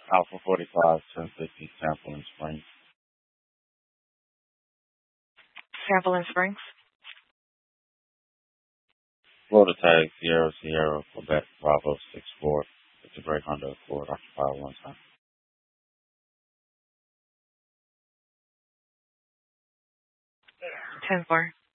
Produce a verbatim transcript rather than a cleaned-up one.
Alpha forty-five, ten fifty, Sample and Springs. Sample and Springs. Florida tag, Sierra, Sierra, Quebec, Bravo, six four. It's a great Honda Accord, occupied one time. ten four.